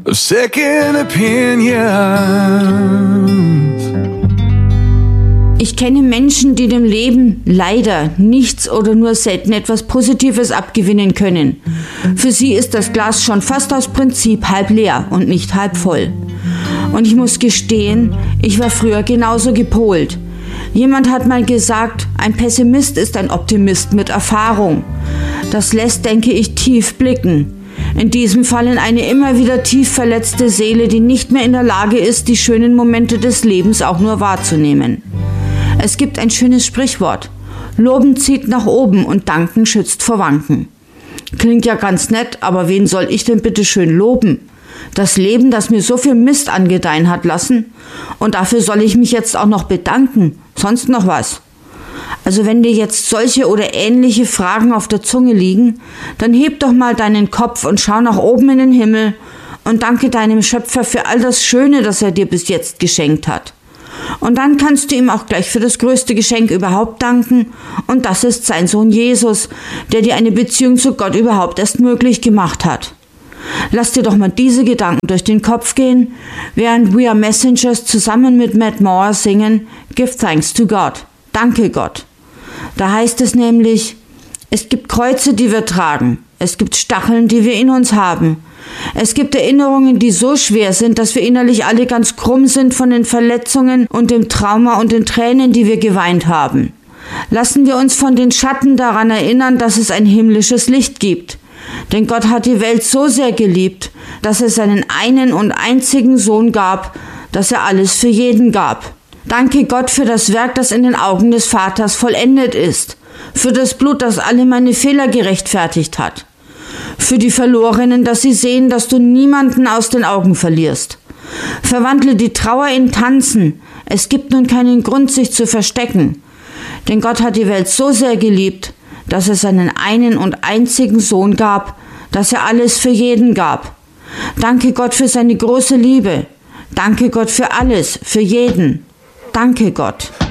of second opinions. Ich kenne Menschen, die dem Leben leider nichts oder nur selten etwas Positives abgewinnen können. Für sie ist das Glas schon fast aus Prinzip halb leer und nicht halb voll. Und ich muss gestehen, ich war früher genauso gepolt. Jemand hat mal gesagt, ein Pessimist ist ein Optimist mit Erfahrung. Das lässt, denke ich, tief blicken. In diesem Fall in eine immer wieder tief verletzte Seele, die nicht mehr in der Lage ist, die schönen Momente des Lebens auch nur wahrzunehmen. Es gibt ein schönes Sprichwort: Loben zieht nach oben und Danken schützt vor Wanken. Klingt ja ganz nett, aber wen soll ich denn bitte schön loben? Das Leben, das mir so viel Mist angedeihen hat lassen? Und dafür soll ich mich jetzt auch noch bedanken? Sonst noch was? Also wenn dir jetzt solche oder ähnliche Fragen auf der Zunge liegen, dann heb doch mal deinen Kopf und schau nach oben in den Himmel und danke deinem Schöpfer für all das Schöne, das er dir bis jetzt geschenkt hat. Und dann kannst du ihm auch gleich für das größte Geschenk überhaupt danken, und das ist sein Sohn Jesus, der dir eine Beziehung zu Gott überhaupt erst möglich gemacht hat. Lass dir doch mal diese Gedanken durch den Kopf gehen, während We Are Messengers zusammen mit Matt Moore singen Give Thanks to God. Danke Gott. Da heißt es nämlich: Es gibt Kreuze, die wir tragen. Es gibt Stacheln, die wir in uns haben. Es gibt Erinnerungen, die so schwer sind, dass wir innerlich alle ganz krumm sind von den Verletzungen und dem Trauma und den Tränen, die wir geweint haben. Lassen wir uns von den Schatten daran erinnern, dass es ein himmlisches Licht gibt. Denn Gott hat die Welt so sehr geliebt, dass er seinen einen und einzigen Sohn gab, dass er alles für jeden gab. Danke Gott für das Werk, das in den Augen des Vaters vollendet ist, für das Blut, das alle meine Fehler gerechtfertigt hat, für die Verlorenen, dass sie sehen, dass du niemanden aus den Augen verlierst. Verwandle die Trauer in Tanzen, es gibt nun keinen Grund, sich zu verstecken, denn Gott hat die Welt so sehr geliebt, dass er seinen einen und einzigen Sohn gab, dass er alles für jeden gab. Danke Gott für seine große Liebe. Danke Gott für alles, für jeden. Danke Gott.